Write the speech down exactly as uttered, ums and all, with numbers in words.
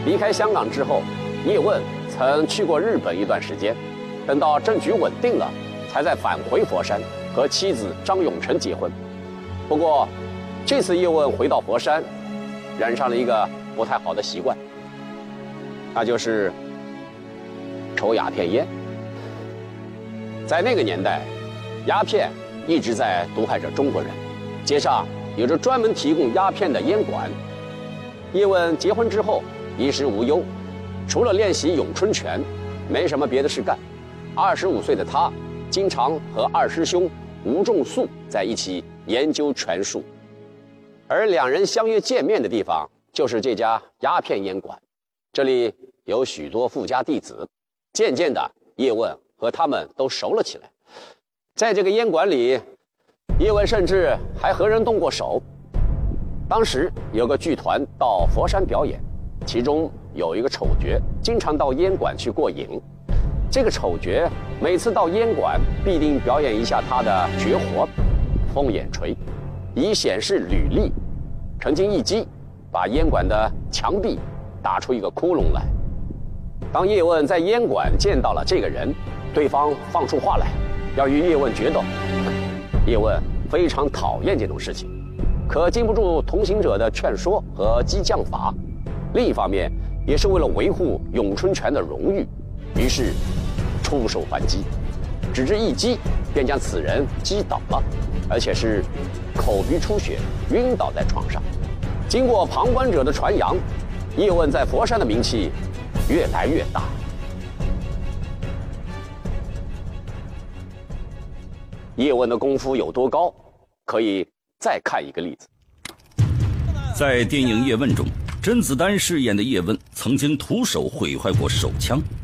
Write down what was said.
离开香港之后，叶问曾去过日本一段时间，等到政局稳定了，才再返回佛山和妻子张永成结婚。不过，这次叶问回到佛山，染上了一个不太好的习惯，那就是抽鸦片烟。在那个年代，鸦片一直在毒害着中国人，街上有着专门提供鸦片的烟馆。叶问结婚之后衣食无忧，除了练习咏春拳，没什么别的事干。二十五岁的他，经常和二师兄吴仲素在一起研究拳术，而两人相约见面的地方就是这家鸦片烟馆。这里有许多富家弟子，渐渐的，叶问和他们都熟了起来。在这个烟馆里，叶问甚至还和人动过手。当时有个剧团到佛山表演，其中有一个丑角经常到烟馆去过瘾。这个丑角每次到烟馆必定表演一下他的绝活凤眼锤，以显示履历。曾经一击把烟馆的墙壁打出一个窟窿来。当叶问在烟馆见到了这个人，对方放出话来要与叶问决斗。叶问非常讨厌这种事情，可经不住同行者的劝说和激将法，另一方面也是为了维护咏春拳的荣誉，于是出手还击，只是一击便将此人击倒了，而且是口鼻出血，晕倒在床上。经过旁观者的传扬，叶问在佛山的名气越来越大。叶问的功夫有多高，可以再看一个例子。 在电影《叶问》中，甄子丹饰演的叶问曾经徒手毁坏过手枪，